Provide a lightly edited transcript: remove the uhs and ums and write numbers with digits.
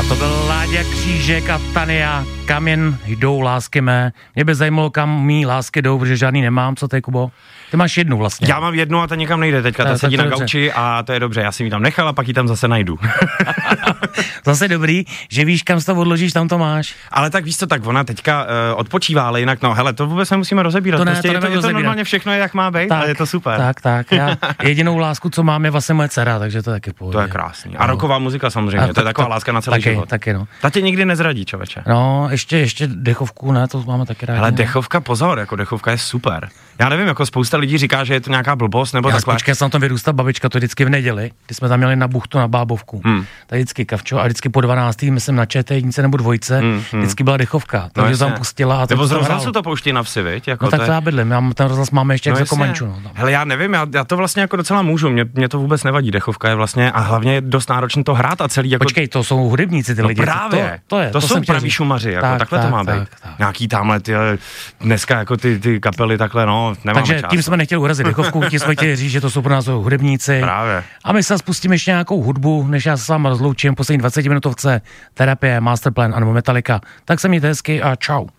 To byl Láďa Křížek a Tania, Kam jen jdou lásky mé. Mě by zajímalo, kam mý lásky jdou, protože žádný nemám. Co ty, Kubo? Ty máš jednu vlastně. Já mám jednu a ta nikam nejde teďka, ta sedí na gauči a to je dobře, já si ji tam nechal a pak ji tam zase najdu. Zase dobrý, že víš, kam to odložíš, tam to máš. Ale tak víš co, tak ona teďka odpočívá, ale jinak no, hele, to vůbec nemusíme rozebírat, to ne, prostě je to normálně všechno, jak má být, ale je to super. Tak, já jedinou lásku, co mám, je vlastně moje dcera, takže to taky pohodě. To je krásný. A rocková muzika samozřejmě, to je taková láska na celý život. Taky, no. Ta tě nikdy nezradí, člověče. No, ještě dechovku, ne, to máme taky rádi. Ale dechovka, pozor, jako dechovka je super. Já nevím, jako spousta lidí říká, že je to nějaká blbost nebo takhle. Počkej, jsem tam vyrůstal, babička to vždycky v neděli, když jsme tam měli na buchtu na Bábovku. Tady vždycky kavčo a vždycky po 12. myslím na ČT1 nebo 2, vždycky byla dechovka. Takže tam pustila a to. Nebo z rozhlasu to pouští na vsi, viď? Jako no tak to já bydlím, ten rozhlas máme ještě jak za Komanču. No, hele, já nevím, já to vlastně jako docela můžu, mě to vůbec nevadí, dechovka je vlastně a hlavně je dost náročné to hrát a celý jako. Počkej, to jsou hudebníci ty lidi. Právě. To jsou praví šumaři, jako takhle to má být. Nějaký tamhle dneska jako ty kapely takhle, no, nemáme čas. Takže tím jsme nechtěli urazit dechovku, tím jsme chtěli říct, že to jsou pro nás hudebníci. Právě. A my se spustíme ještě nějakou hudbu, než já se s vámi rozloučím, poslední 20 minutovce Terapie, Masterplan anebo Metallica. Tak se mějte hezky a čau.